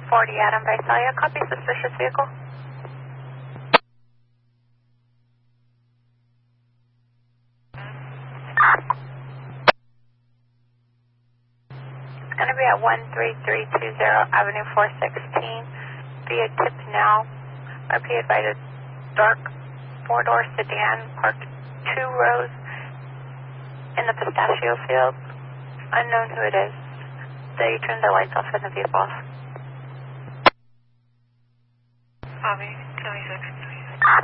40 Adam Visalia, copy suspicious vehicle. It's going to be at 13320 Avenue 416 via tip now. RP'd by the dark four-door sedan parked 2 rows in the pistachio field. Unknown who it is. They turned the lights off and the vehicle off. Copy.